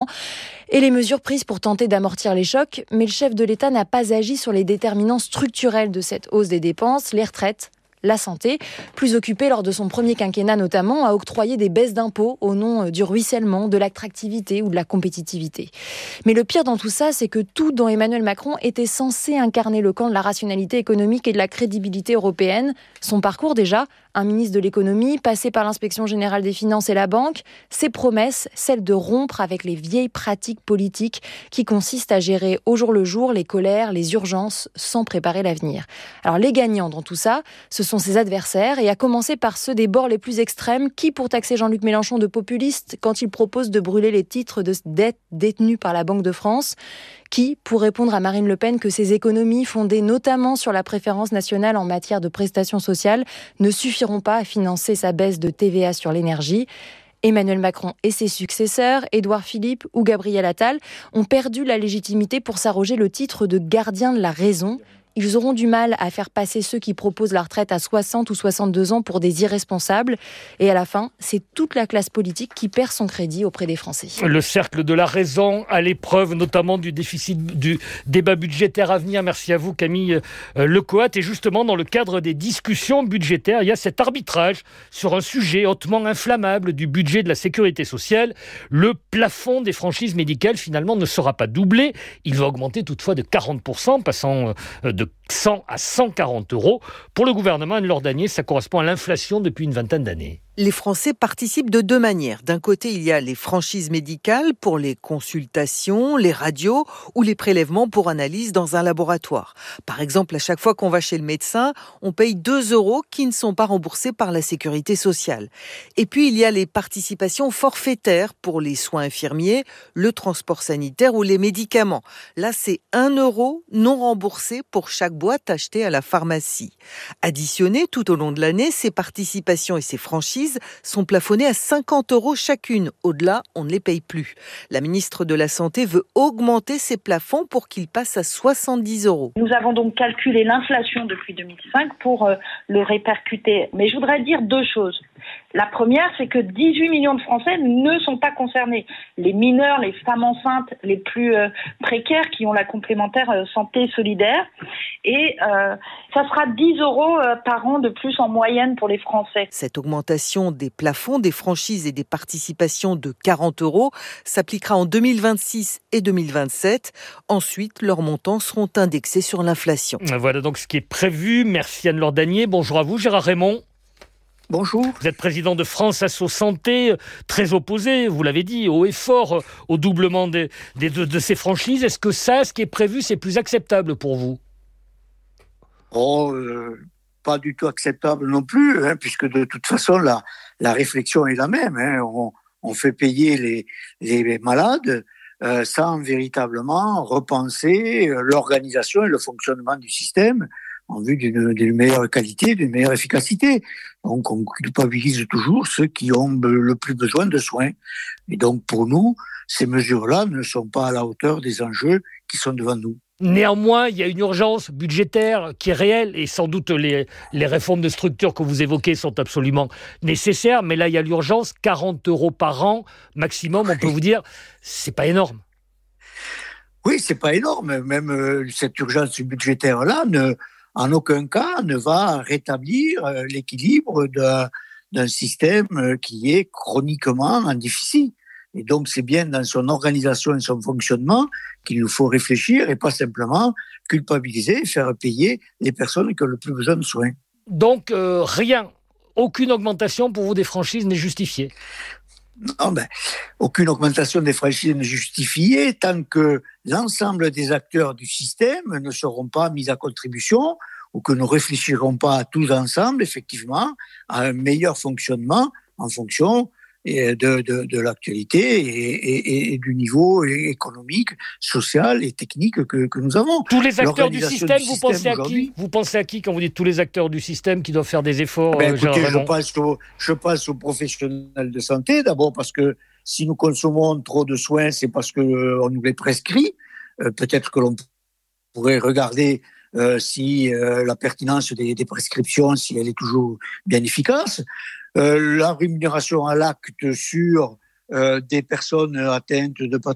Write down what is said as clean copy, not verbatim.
et les mesures prises pour tenter d'amortir les chocs. Mais le chef de l'État n'a pas agi sur les déterminants structurels de cette hausse des dépenses, les retraites, la santé, plus occupé lors de son premier quinquennat notamment à octroyer des baisses d'impôts au nom du ruissellement, de l'attractivité ou de la compétitivité. Mais le pire dans tout ça, c'est que tout dans Emmanuel Macron était censé incarner le camp de la rationalité économique et de la crédibilité européenne. Son parcours déjà, un ministre de l'économie, passé par l'inspection générale des finances et la banque, ses promesses, celles de rompre avec les vieilles pratiques politiques qui consistent à gérer au jour le jour les colères, les urgences, sans préparer l'avenir. Alors les gagnants dans tout ça, ce sont ses adversaires, et à commencer par ceux des bords les plus extrêmes, qui pour taxer Jean-Luc Mélenchon de populiste quand il propose de brûler les titres de dette détenus par la Banque de France, qui pour répondre à Marine Le Pen que ses économies, fondées notamment sur la préférence nationale en matière de prestations sociales, ne suffiront pas à financer sa baisse de TVA sur l'énergie. Emmanuel Macron et ses successeurs, Édouard Philippe ou Gabriel Attal, ont perdu la légitimité pour s'arroger le titre de gardien de la raison. Ils auront du mal à faire passer ceux qui proposent la retraite à 60 ou 62 ans pour des irresponsables. Et à la fin, c'est toute la classe politique qui perd son crédit auprès des Français. Le cercle de la raison à l'épreuve, notamment du déficit du débat budgétaire à venir. Merci à vous, Camille Lecoat. Et justement, dans le cadre des discussions budgétaires, il y a cet arbitrage sur un sujet hautement inflammable du budget de la sécurité sociale. Le plafond des franchises médicales, finalement, ne sera pas doublé. Il va augmenter toutefois de 40%, passant de 100 à 140 euros. Pour le gouvernement, Anne-Laure Danier, ça correspond à l'inflation depuis une vingtaine d'années. Les Français participent de deux manières. D'un côté, il y a les franchises médicales pour les consultations, les radios ou les prélèvements pour analyse dans un laboratoire. Par exemple, à chaque fois qu'on va chez le médecin, on paye 2 euros qui ne sont pas remboursés par la sécurité sociale. Et puis, il y a les participations forfaitaires pour les soins infirmiers, le transport sanitaire ou les médicaments. Là, c'est 1 euro non remboursé pour chaque boîte achetée à la pharmacie. Additionnées tout au long de l'année, ces participations et ces franchises sont plafonnées à 50 euros chacune. Au-delà, on ne les paye plus. La ministre de la Santé veut augmenter ces plafonds pour qu'ils passent à 70 euros. Nous avons donc calculé l'inflation depuis 2005 pour le répercuter. Mais je voudrais dire deux choses. La première, c'est que 18 millions de Français ne sont pas concernés. Les mineurs, les femmes enceintes les plus précaires qui ont la complémentaire santé solidaire. Et ça sera 10 euros par an de plus en moyenne pour les Français. Cette augmentation des plafonds, des franchises et des participations de 40 euros s'appliquera en 2026 et 2027. Ensuite, leurs montants seront indexés sur l'inflation. Voilà donc ce qui est prévu. Merci Anne-Laure Danier. Bonjour à vous, Gérard Raymond. Bonjour. Vous êtes président de France Asso Santé, très opposé, vous l'avez dit, haut et fort au doublement de ces franchises. Est-ce que ça, ce qui est prévu, c'est plus acceptable pour vous ? Pas du tout acceptable non plus, puisque de toute façon, la réflexion est la même. On fait payer les malades sans véritablement repenser l'organisation et le fonctionnement du système en vue d'une meilleure qualité, d'une meilleure efficacité. Donc, on culpabilise toujours ceux qui ont le plus besoin de soins. Et donc, pour nous, ces mesures-là ne sont pas à la hauteur des enjeux qui sont devant nous. Néanmoins, il y a une urgence budgétaire qui est réelle et sans doute les réformes de structure que vous évoquez sont absolument nécessaires. Mais là, il y a l'urgence, 40 euros par an maximum, on peut vous dire, c'est pas énorme. Oui, c'est pas énorme. Même cette urgence budgétaire-là en aucun cas ne va rétablir l'équilibre d'un système qui est chroniquement en déficit. Et donc, c'est bien dans son organisation et son fonctionnement qu'il nous faut réfléchir et pas simplement culpabiliser et faire payer les personnes qui ont le plus besoin de soins. Donc, rien, aucune augmentation pour vous des franchises n'est justifiée ? Non, aucune augmentation des franchises n'est justifiée tant que l'ensemble des acteurs du système ne seront pas mis à contribution ou que nous ne réfléchirons pas tous ensemble, effectivement, à un meilleur fonctionnement en fonction de l'actualité et du niveau économique, social et technique que nous avons. Tous les acteurs du système, vous pensez à qui ? Vous pensez à qui quand vous dites tous les acteurs du système qui doivent faire des efforts écoutez, je pense aux professionnels de santé, d'abord parce que si nous consommons trop de soins, c'est parce qu'on nous les prescrit. Peut-être que l'on pourrait regarder si la pertinence des prescriptions, si elle est toujours bien efficace. La rémunération à l'acte sur des personnes atteintes de pathologies